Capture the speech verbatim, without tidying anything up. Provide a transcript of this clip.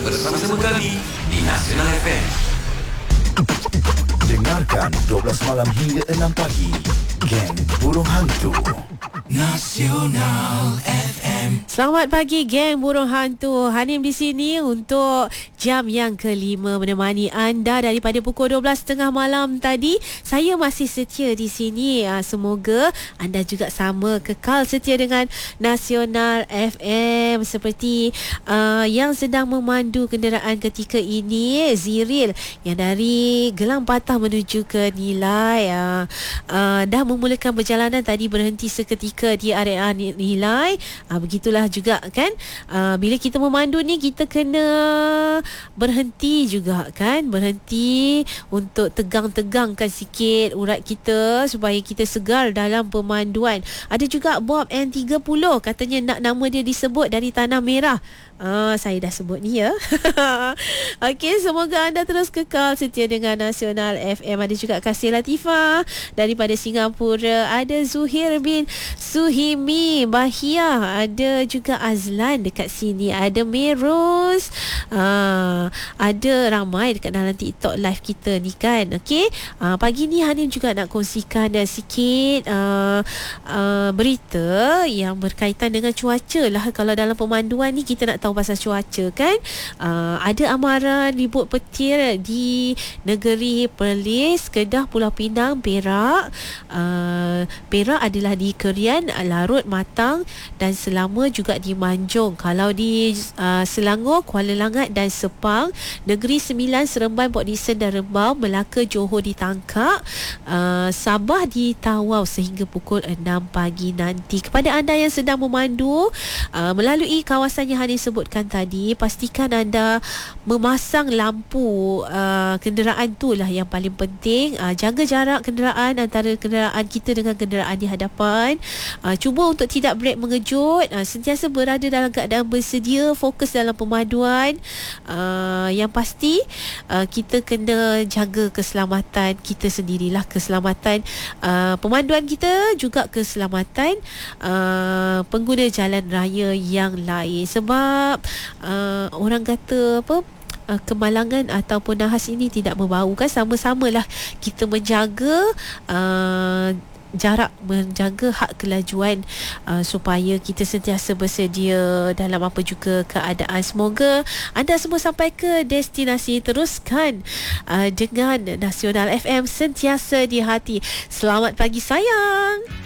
bersama-sama kami di Nasional F M. Dengarkan dua belas malam hingga enam pagi. Geng Burung Hantu Nasional F M. Selamat pagi geng Burung Hantu. Hanim di sini untuk jam yang kelima menemani anda daripada pukul dua belas tiga puluh malam tadi. Saya masih setia di sini. Semoga anda juga sama kekal setia dengan Nasional F M seperti uh, yang sedang memandu kenderaan ketika ini, Ziril yang dari Gelang Patah menuju ke Nilai uh, uh, dah memulakan perjalanan tadi, berhenti seketika di area Nilai. uh, Begitulah juga kan, uh, bila kita memandu ni kita kena berhenti juga kan, berhenti untuk tegang-tegangkan sikit urat kita supaya kita segar dalam pemanduan. Ada juga Bob N tiga puluh katanya nak nama dia disebut dari Tanah Merah. Ah, saya dah sebut ni ya. Okey, semoga anda terus kekal setia dengan Nasional F M. Ada juga Kasih Latifah daripada Singapura, ada Zuhir bin Suhimi Bahia, ada juga Azlan dekat sini, ada Meros, ah, ada ramai dekat dalam TikTok live kita ni kan. Okey, ah, pagi ni Hanim juga nak kongsikan uh, sikit uh, uh, berita yang berkaitan dengan cuaca lah. Kalau dalam pemanduan ni kita nak tahu pasal cuaca kan. Uh, ada amaran ribut petir di negeri Perlis, Kedah, Pulau Pinang, Perak. Uh, Perak adalah di Kerian, Larut, Matang dan Selama, juga di Manjung. Kalau di uh, Selangor, Kuala Langat dan Sepang, Negeri Sembilan, Seremban, Port Dickson dan Rembau, Melaka, Johor ditangkap, uh, Sabah di Tawau sehingga pukul enam pagi nanti. Kepada anda yang sedang memandu uh, melalui kawasan yang Hanis sebutkan tadi, pastikan anda memasang lampu uh, kenderaan, tu lah yang paling penting. Uh, jaga jarak kenderaan antara kenderaan kita dengan kenderaan di hadapan. Uh, cuba untuk tidak brek mengejut. Uh, sentiasa berada dalam keadaan bersedia, fokus dalam pemaduan. Uh, yang pasti uh, kita kena jaga keselamatan kita sendirilah, keselamatan uh, pemanduan kita, juga keselamatan uh, pengguna jalan raya yang lain. Sebab uh, orang kata apa, Uh, kemalangan ataupun nahas ini tidak membau kan. Sama-samalah kita menjaga uh, jarak, menjaga hak kelajuan uh, supaya kita sentiasa bersedia dalam apa juga keadaan. Semoga anda semua sampai ke destinasi. Teruskan uh, dengan Nasional F M sentiasa di hati. Selamat pagi sayang.